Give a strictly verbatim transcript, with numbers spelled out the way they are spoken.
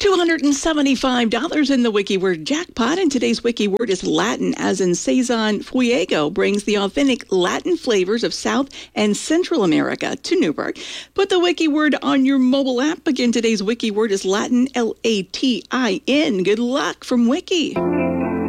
two hundred seventy-five dollars in the WikiWord jackpot, and today's WikiWord is Latin, as in Saison Fuego brings the authentic Latin flavors of South and Central America to Newburgh. Put the WikiWord on your mobile app. Again, today's WikiWord is Latin, L A T I N. Good luck from Wiki.